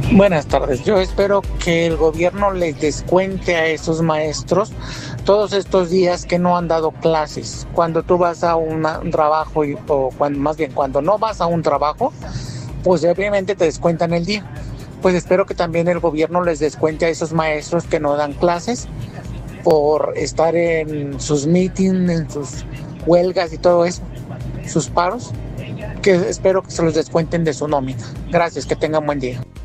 Buenas tardes. Yo espero que el gobierno les descuente a esos maestros todos estos días que no han dado clases. Cuando tú vas a un trabajo, o cuando, más bien cuando no vas a un trabajo, pues obviamente te descuentan el día. Pues espero que también el gobierno les descuente a esos maestros que no dan clases por estar en sus meetings, en sus huelgas y todo eso, sus paros, que espero que se los descuenten de su nómina. Gracias, que tengan buen día.